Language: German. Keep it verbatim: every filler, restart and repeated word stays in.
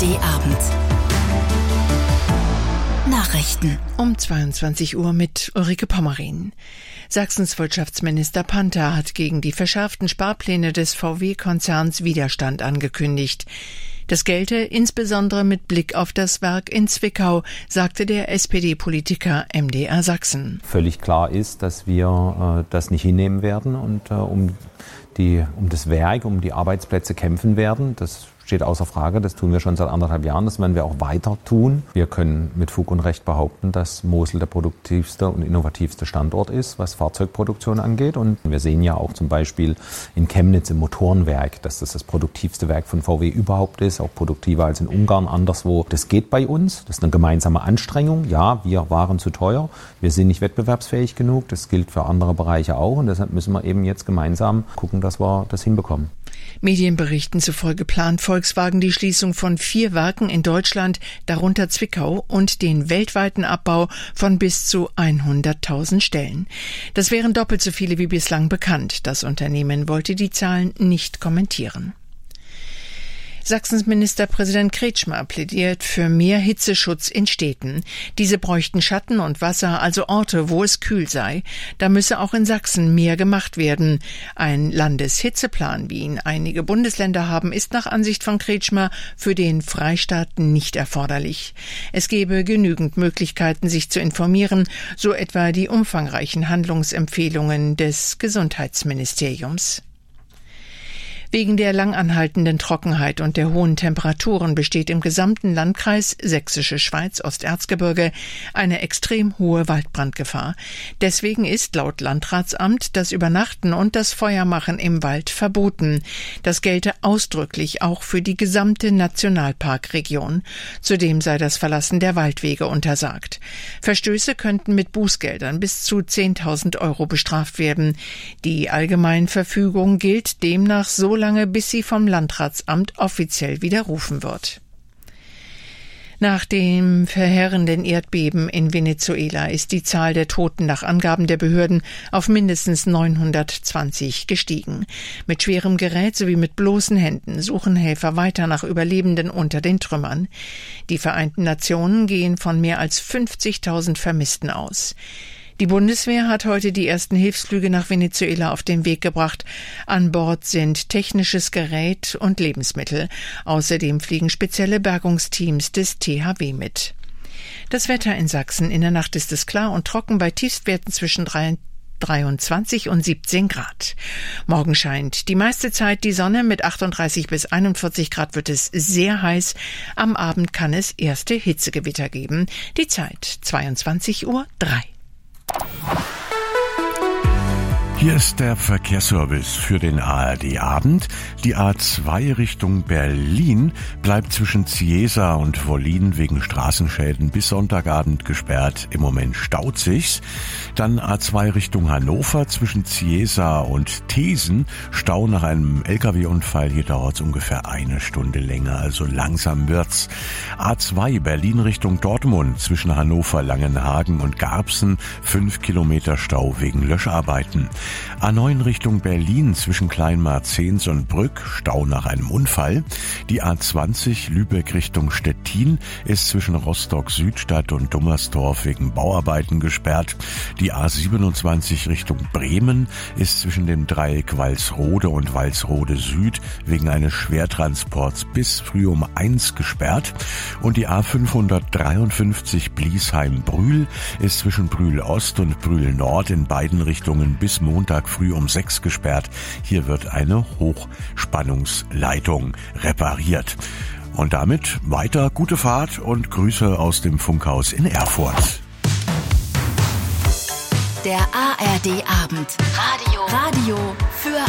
D Abend. Nachrichten. Um zweiundzwanzig Uhr mit Ulrike Pommerin. Sachsens Wirtschaftsminister Panther hat gegen die verschärften Sparpläne des V W-Konzerns Widerstand angekündigt. Das gelte insbesondere mit Blick auf das Werk in Zwickau, sagte der S P D-Politiker M D R Sachsen. Völlig klar ist, dass wir äh, das nicht hinnehmen werden und äh, um, die, um das Werk, um die Arbeitsplätze kämpfen werden. Das steht außer Frage, das tun wir schon seit anderthalb Jahren, das werden wir auch weiter tun. Wir können mit Fug und Recht behaupten, dass Mosel der produktivste und innovativste Standort ist, was Fahrzeugproduktion angeht. Und wir sehen ja auch zum Beispiel in Chemnitz im Motorenwerk, dass das das produktivste Werk von V W überhaupt ist, auch produktiver als in Ungarn, anderswo. Das geht bei uns, das ist eine gemeinsame Anstrengung. Ja, wir waren zu teuer, wir sind nicht wettbewerbsfähig genug, das gilt für andere Bereiche auch und deshalb müssen wir eben jetzt gemeinsam gucken, dass wir das hinbekommen. Medienberichten zufolge plant Volkswagen die Schließung von vier Werken in Deutschland, darunter Zwickau, und den weltweiten Abbau von bis zu hunderttausend Stellen. Das wären doppelt so viele wie bislang bekannt. Das Unternehmen wollte die Zahlen nicht kommentieren. Sachsens Ministerpräsident Kretschmer plädiert für mehr Hitzeschutz in Städten. Diese bräuchten Schatten und Wasser, also Orte, wo es kühl sei. Da müsse auch in Sachsen mehr gemacht werden. Ein Landeshitzeplan, wie ihn einige Bundesländer haben, ist nach Ansicht von Kretschmer für den Freistaat nicht erforderlich. Es gebe genügend Möglichkeiten, sich zu informieren, so etwa die umfangreichen Handlungsempfehlungen des Gesundheitsministeriums. Wegen der langanhaltenden Trockenheit und der hohen Temperaturen besteht im gesamten Landkreis Sächsische Schweiz Osterzgebirge eine extrem hohe Waldbrandgefahr. Deswegen ist laut Landratsamt das Übernachten und das Feuermachen im Wald verboten. Das gelte ausdrücklich auch für die gesamte Nationalparkregion. Zudem sei das Verlassen der Waldwege untersagt. Verstöße könnten mit Bußgeldern bis zu zehntausend Euro bestraft werden. Die Allgemeinverfügung gilt demnach so lange, bis sie vom Landratsamt offiziell widerrufen wird. Nach dem verheerenden Erdbeben in Venezuela ist die Zahl der Toten nach Angaben der Behörden auf mindestens neunhundertzwanzig gestiegen. Mit schwerem Gerät sowie mit bloßen Händen suchen Helfer weiter nach Überlebenden unter den Trümmern. Die Vereinten Nationen gehen von mehr als fünfzigtausend Vermissten aus. Die Bundeswehr hat heute die ersten Hilfsflüge nach Venezuela auf den Weg gebracht. An Bord sind technisches Gerät und Lebensmittel. Außerdem fliegen spezielle Bergungsteams des T H W mit. Das Wetter in Sachsen: In der Nacht ist es klar und trocken bei Tiefstwerten zwischen dreiundzwanzig und siebzehn Grad. Morgen scheint die meiste Zeit die Sonne. Mit achtunddreißig bis einundvierzig Grad wird es sehr heiß. Am Abend kann es erste Hitzegewitter geben. Die Zeit zweiundzwanzig Uhr drei. Hier ist der Verkehrsservice für den A R D-Abend. Die A zwei Richtung Berlin bleibt zwischen Ziesa und Wollin wegen Straßenschäden bis Sonntagabend gesperrt. Im Moment staut sich's. Dann A zwei Richtung Hannover zwischen Ziesa und Thesen. Stau nach einem L K W-Unfall. Hier dauert's ungefähr eine Stunde länger, also langsam wird's. A zwei Berlin Richtung Dortmund zwischen Hannover, Langenhagen und Garbsen. Fünf Kilometer Stau wegen Löscharbeiten. A neun Richtung Berlin zwischen Kleinmarzens und Brück, Stau nach einem Unfall. Die A zwanzig Lübeck Richtung Stettin ist zwischen Rostock-Südstadt und Dummersdorf wegen Bauarbeiten gesperrt. Die A siebenundzwanzig Richtung Bremen ist zwischen dem Dreieck Walsrode und Walsrode Süd wegen eines Schwertransports bis früh um eins gesperrt. Und die A fünfhundertdreiundfünfzig Bliesheim-Brühl ist zwischen Brühl Ost und Brühl Nord in beiden Richtungen bis Montag früh um sechs gesperrt. Hier wird eine Hochspannungsleitung repariert. Und damit weiter gute Fahrt und Grüße aus dem Funkhaus in Erfurt. Der A R D-Abend. Radio. Radio für